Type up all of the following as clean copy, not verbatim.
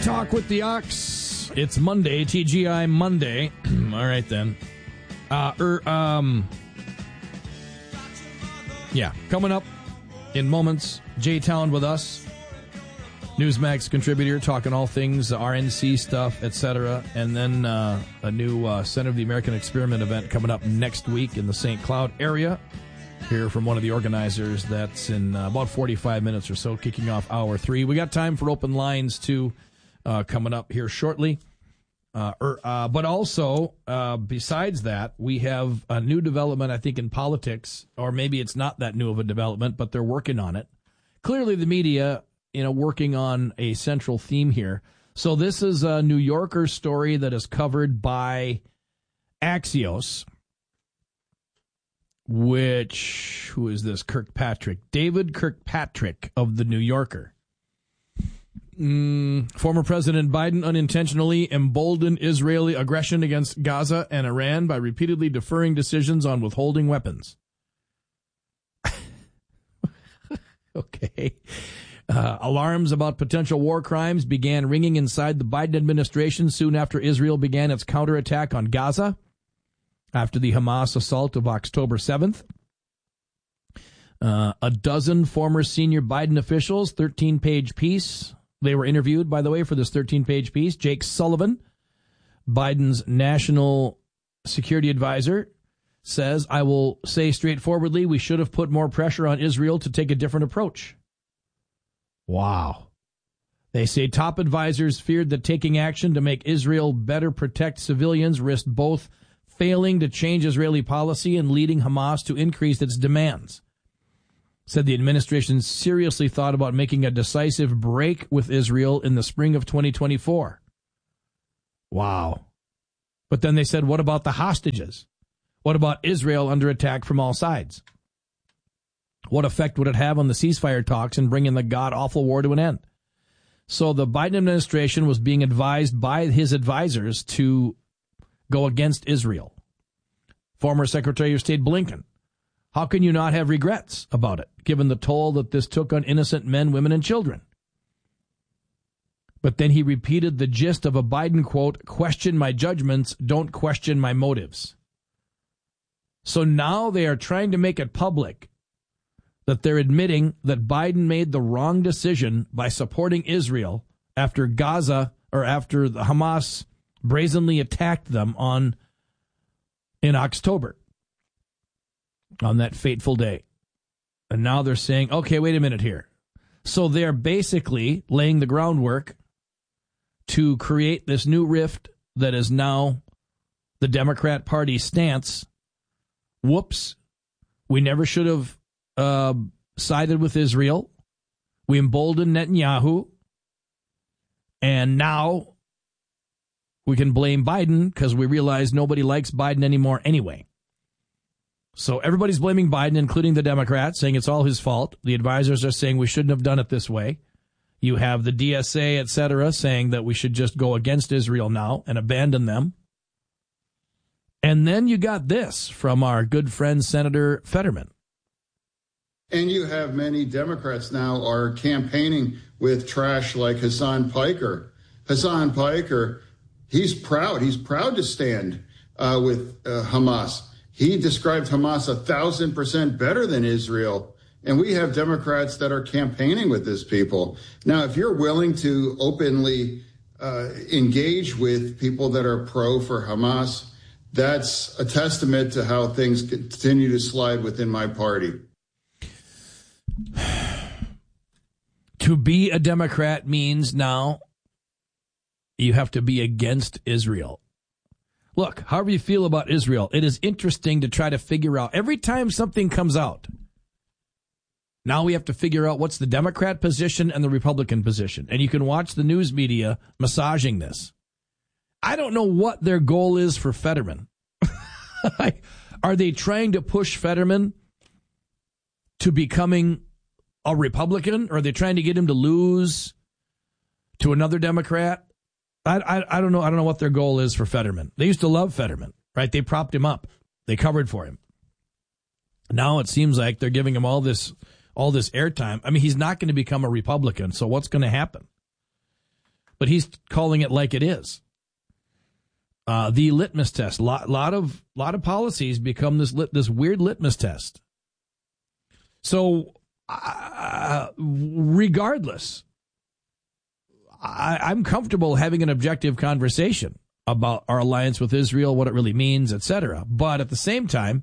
Talk with the Ox. It's Monday, TGI Monday. All right, then. Coming up in moments, Jay Town with us, Newsmax contributor, talking all things RNC stuff, etc. And then a new Center of the American Experiment event coming up next week in the St. Cloud area. Hear from one of the organizers. That's in about 45 minutes or so, kicking off hour 3. We got time for open lines, too, coming up here shortly. But also, besides that, we have a new development, I think, in politics, or maybe it's not that new of a development, but they're working on it. Clearly, the media, working on a central theme here. So this is a New Yorker story that is covered by Axios, who is this? Kirkpatrick. David Kirkpatrick of the New Yorker. Former President Biden unintentionally emboldened Israeli aggression against Gaza and Iran by repeatedly deferring decisions on withholding weapons. Okay. Alarms about potential war crimes began ringing inside the Biden administration soon after Israel began its counterattack on Gaza after the Hamas assault of October 7th. A dozen former senior Biden officials, 13-page piece. They were interviewed, by the way, for this 13-page piece. Jake Sullivan, Biden's national security advisor, says, I will say straightforwardly, we should have put more pressure on Israel to take a different approach. Wow. They say top advisors feared that taking action to make Israel better protect civilians risked both failing to change Israeli policy and leading Hamas to increase its demands. Said the administration seriously thought about making a decisive break with Israel in the spring of 2024. Wow. But then they said, what about the hostages? What about Israel under attack from all sides? What effect would it have on the ceasefire talks and bringing the god-awful war to an end? So the Biden administration was being advised by his advisors to go against Israel. Former Secretary of State Blinken, how can you not have regrets about it, given the toll that this took on innocent men, women, and children? But then he repeated the gist of a Biden quote, question my judgments, don't question my motives. So now they are trying to make it public that they're admitting that Biden made the wrong decision by supporting Israel after Gaza, or after the Hamas brazenly attacked them in October, on that fateful day. And now they're saying, okay, wait a minute here. So they're basically laying the groundwork to create this new rift that is now the Democrat Party's stance. Whoops. We never should have sided with Israel. We emboldened Netanyahu. And now we can blame Biden because we realize nobody likes Biden anymore anyway. So everybody's blaming Biden, including the Democrats, saying it's all his fault. The advisors are saying we shouldn't have done it this way. You have the DSA, et cetera, saying that we should just go against Israel now and abandon them. And then you got this from our good friend, Senator Fetterman. And you have many Democrats now are campaigning with trash like Hassan Piker. Hassan Piker, he's proud. He's proud to stand with Hamas. He described Hamas 1,000% better than Israel. And we have Democrats that are campaigning with these people. Now, if you're willing to openly engage with people that are pro for Hamas, that's a testament to how things continue to slide within my party. To be a Democrat means now you have to be against Israel. Look, however you feel about Israel, it is interesting to try to figure out. Every time something comes out, now we have to figure out what's the Democrat position and the Republican position. And you can watch the news media massaging this. I don't know what their goal is for Fetterman. Are they trying to push Fetterman to becoming a Republican? Or are they trying to get him to lose to another Democrat? I don't know. I don't know what their goal is for Fetterman. They used to love Fetterman, right? They propped him up. They covered for him. Now it seems like they're giving him all this airtime. I mean, he's not going to become a Republican, so what's going to happen? but he's calling it like it is. The litmus test. Lot of policies become this weird litmus test. So, regardless, I'm comfortable having an objective conversation about our alliance with Israel, what it really means, etc. But at the same time,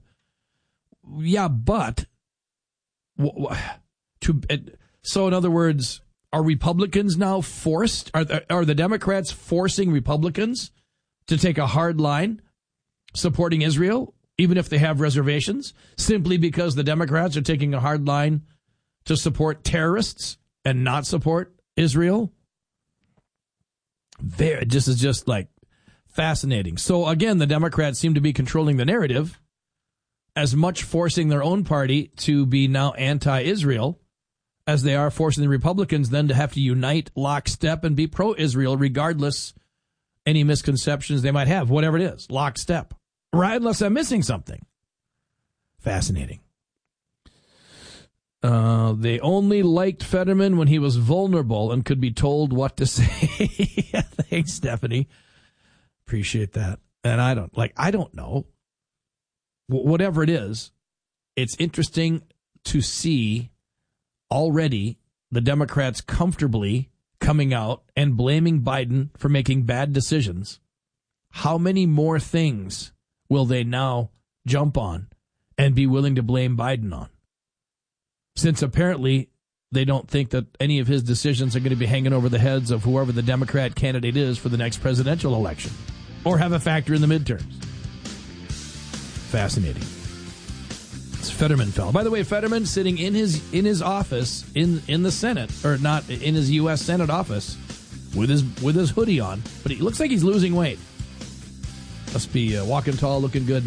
so in other words, are Republicans now forced? Are the Democrats forcing Republicans to take a hard line supporting Israel, even if they have reservations, simply because the Democrats are taking a hard line to support terrorists and not support Israel? This is just like fascinating. So again, the Democrats seem to be controlling the narrative, as much forcing their own party to be now anti-Israel as they are forcing the Republicans then to have to unite lockstep and be pro-Israel, regardless any misconceptions they might have, whatever it is, lockstep. Right, unless I'm missing something. Fascinating. They only liked Fetterman when he was vulnerable and could be told what to say. Thanks, Stephanie. Appreciate that. And I don't know. Whatever it is, it's interesting to see already the Democrats comfortably coming out and blaming Biden for making bad decisions. How many more things will they now jump on and be willing to blame Biden on? Since apparently they don't think that any of his decisions are going to be hanging over the heads of whoever the Democrat candidate is for the next presidential election or have a factor in the midterms. Fascinating. It's Fetterman fellow. By the way, Fetterman sitting in his office in the Senate, or not in his U.S. Senate office, with his hoodie on, but he looks like he's losing weight. Must be walking tall, looking good.